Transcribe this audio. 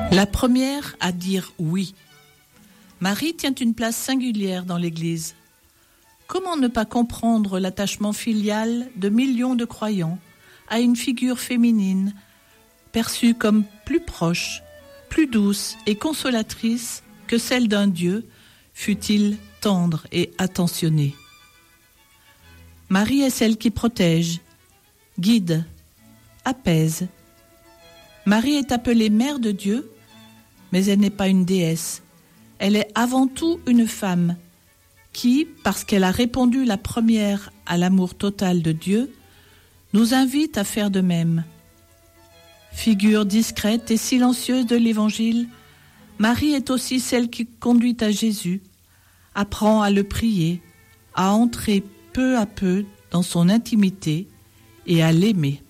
La première à dire oui. Marie tient une place singulière dans l'Église. Comment ne pas comprendre l'attachement filial de millions de croyants à une figure féminine perçue comme plus proche, plus douce et consolatrice que celle d'un Dieu, fût-il tendre et attentionné. Marie est celle qui protège, guide, apaise. Marie est appelée mère de Dieu, mais elle n'est pas une déesse. Elle est avant tout une femme qui, parce qu'elle a répondu la première à l'amour total de Dieu, nous invite à faire de même. Figure discrète et silencieuse de l'Évangile, Marie est aussi celle qui conduit à Jésus, apprend à le prier, à entrer peu à peu dans son intimité et à l'aimer.